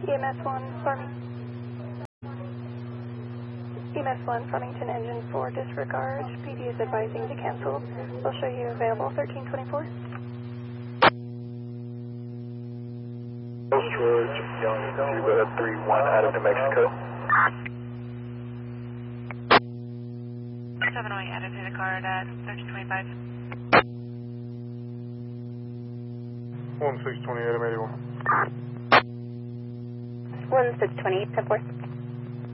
EMS 1, EMS 1, Farmington Engine 4, disregard. PD is advising to cancel. We'll show you available 1324. George, Young, Cuba 31 out of New Mexico. 708 added to the card at 1325. 1628, I'm 81. 1628, 10-4.